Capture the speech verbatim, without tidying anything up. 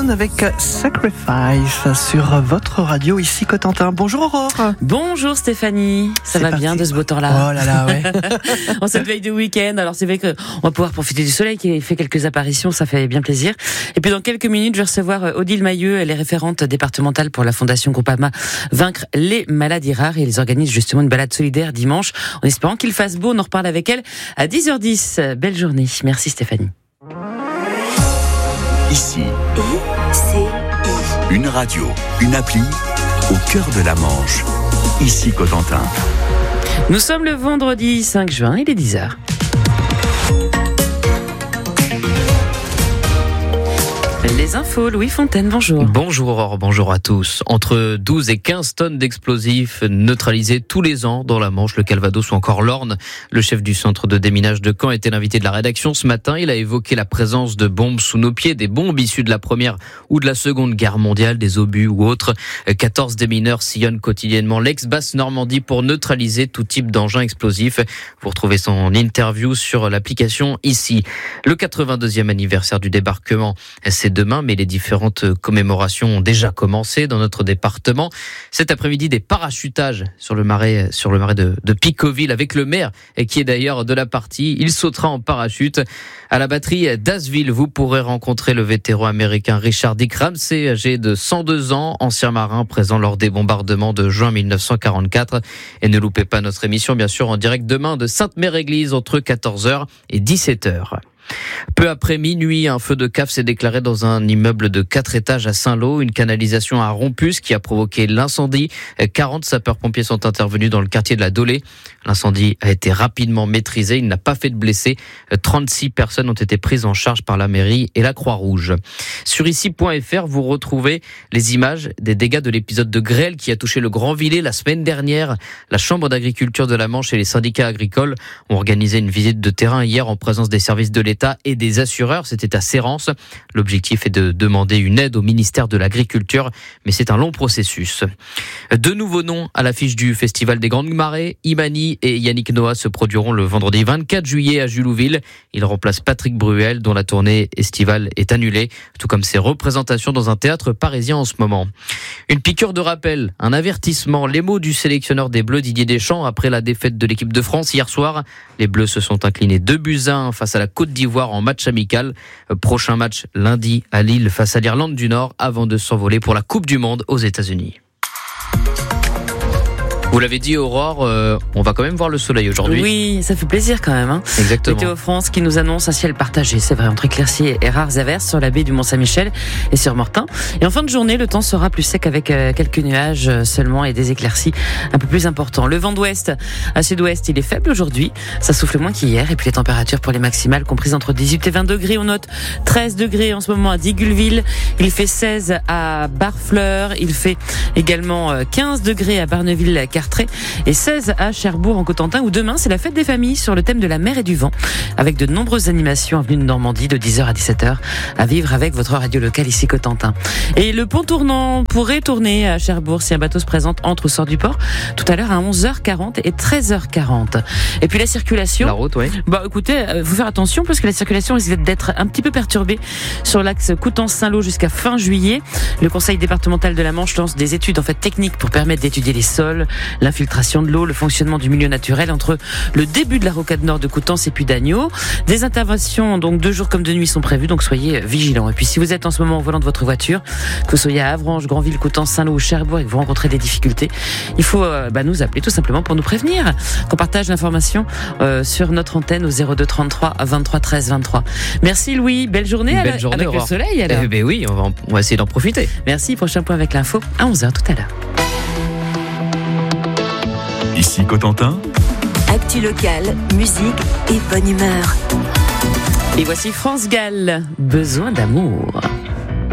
Stone avec Sacrifice sur votre radio ici Cotentin. Bonjour Aurore. Bonjour Stéphanie. Ça C'est va parti. bien de ce beau temps-là? Oh là là, ouais. En cette veille de week-end, alors c'est vrai qu'on va pouvoir profiter du soleil qui fait quelques apparitions, ça fait bien plaisir. Et puis dans quelques minutes, je vais recevoir Odile Mailleux, elle est référente départementale pour la Fondation Groupama Vaincre les maladies rares et ils organisent justement une balade solidaire dimanche en espérant qu'il fasse beau. On en reparle avec elle à dix heures dix. Belle journée. Merci Stéphanie. Ici, I C I. une radio, une appli, au cœur de la Manche. Ici Cotentin. Nous sommes le vendredi cinq juin, il est dix heures. Les infos, Louis Fontaine, bonjour. Bonjour Aurore, bonjour à tous. Entre douze et quinze tonnes d'explosifs neutralisés tous les ans dans la Manche, le Calvados ou encore l'Orne. Le chef du centre de déminage de Caen était l'invité de la rédaction ce matin. Il a évoqué la présence de bombes sous nos pieds, des bombes issues de la première ou de la seconde guerre mondiale, des obus ou autres. quatorze démineurs sillonnent quotidiennement l'ex-Basse-Normandie pour neutraliser tout type d'engin explosif. Vous retrouvez son interview sur l'application ici. Le quatre-vingt-deuxième anniversaire du débarquement, c'est demain, mais les différentes commémorations ont déjà commencé dans notre département. Cet après-midi, des parachutages sur le marais, sur le marais de, de Picoville avec le maire, qui est d'ailleurs de la partie. Il sautera en parachute. À la batterie d'Asville, vous pourrez rencontrer le vétéran américain Richard Dick Ramsey, âgé de cent deux ans, ancien marin présent lors des bombardements de juin mille neuf cent quarante-quatre. Et ne loupez pas notre émission, bien sûr, en direct demain de Sainte-Mère-Église entre quatorze heures et dix-sept heures. Peu après minuit, un feu de cave s'est déclaré dans un immeuble de quatre étages à Saint-Lô. Une canalisation a rompu, ce qui a provoqué l'incendie. quarante sapeurs-pompiers sont intervenus dans le quartier de la Dolée. L'incendie a été rapidement maîtrisé. Il n'a pas fait de blessés. trente-six personnes ont été prises en charge par la mairie et la Croix-Rouge. Sur ici point f r, vous retrouvez les images des dégâts de l'épisode de grêle qui a touché le Grand Villers la semaine dernière. La Chambre d'agriculture de la Manche et les syndicats agricoles ont organisé une visite de terrain hier en présence des services de l'État et des assureurs. C'était à Sérence. L'objectif est de demander une aide au ministère de l'Agriculture, mais c'est un long processus. Deux nouveaux noms à l'affiche du Festival des Grandes Marées. Imani et Yannick Noah se produiront le vendredi vingt-quatre juillet à Julouville. Ils remplacent Patrick Bruel, dont la tournée estivale est annulée, tout comme ses représentations dans un théâtre parisien en ce moment. Une piqûre de rappel, un avertissement. Les mots du sélectionneur des Bleus, Didier Deschamps, après la défaite de l'équipe de France hier soir. Les Bleus se sont inclinés deux buts à un face à la Côte d'Ivoire en match amical. Prochain match lundi à Lille face à l'Irlande du Nord avant de s'envoler pour la Coupe du Monde aux États-Unis. Vous l'avez dit Aurore, euh, on va quand même voir le soleil aujourd'hui. Oui, ça fait plaisir quand même. Hein. Exactement. Météo France qui nous annonce un ciel partagé, c'est vrai, entre éclaircies et rares averses sur la baie du Mont-Saint-Michel et sur Mortain. Et en fin de journée, le temps sera plus sec avec euh, quelques nuages seulement et des éclaircies un peu plus importants. Le vent d'ouest à sud-ouest, il est faible aujourd'hui. Ça souffle moins qu'hier. Et puis les températures pour les maximales comprises entre dix-huit et vingt degrés. On note treize degrés en ce moment à Digoulville. Il fait seize à Barfleur. Il fait également quinze degrés à Barneville-Cartré et seize à Cherbourg en Cotentin où demain c'est la fête des familles sur le thème de la mer et du vent avec de nombreuses animations avenue de Normandie de dix heures à dix-sept heures à vivre avec votre radio locale ici Cotentin. Et le pont tournant pourrait tourner à Cherbourg si un bateau se présente entre ou sort du port tout à l'heure à onze heures quarante et treize heures quarante. Et puis la circulation. La route, oui. Bah écoutez, il faut faire attention parce que la circulation risque d'être un petit peu perturbée sur l'axe Coutances-Saint-Lô jusqu'à fin juillet. Le conseil départemental de la Manche lance des études en fait techniques pour permettre d'étudier les sols, l'infiltration de l'eau, le fonctionnement du milieu naturel entre le début de la rocade nord de Coutances et puis d'Agneaux. Des interventions donc de jour comme de nuit sont prévues, donc soyez vigilants. Et puis si vous êtes en ce moment au volant de votre voiture, que vous soyez à Avranches, Granville, Coutances, Saint-Lô ou Cherbourg et que vous rencontrez des difficultés, il faut euh, bah, nous appeler tout simplement pour nous prévenir, qu'on partage l'information euh, sur notre antenne au zéro deux trente-trois vingt-trois treize vingt-trois. Merci Louis, belle journée, Belle avec, journée, avec le soleil alors. Eh ben oui, on va, on va essayer d'en profiter. Merci, prochain point avec l'info à onze heures tout à l'heure. Ici Cotentin. Actu locale, musique et bonne humeur. Et voici France Gall, besoin d'amour.